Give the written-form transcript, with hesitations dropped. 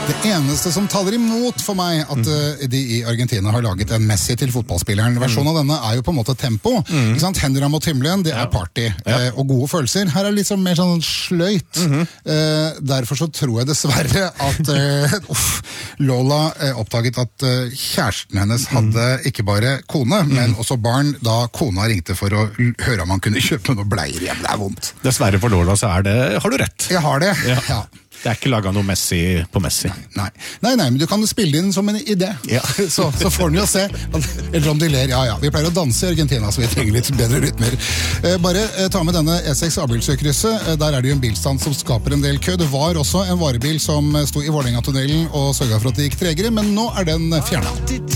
Det eneste som taler imot for meg at de i Argentina har laget en Messi til fotballspilleren. Versjonen av denne er jo på en måte tempo. Ikke sant? Hendene mot himmelen, det er party. Og gode følelser. Her er det liksom mer sånn sløyt. Derfor så tror jeg dessverre at Lola oppdaget at kjæresten hennes hadde ikke bare kone, men også barn, da kona ringte for å høre om han kunne kjøpe noe bleier hjem. Det er vondt. Dessverre for Lola så har du rett. Jeg har det, ja. Det er ikke laget noe Messi på Messi. Nei, men du kan spille det inn som en idé. Ja. så får den jo se. Eller om de ler, ja. Vi pleier å danse i Argentina, så vi trenger litt bedre rytmer. Bare ta med denne E6 Abildsøkrysset. Der er det jo en bilstand som skaper en del kø. Det var også en varebil som sto i Vålerenga-tunnelen og sørget for at det gikk tregere, men nå er den fjernet.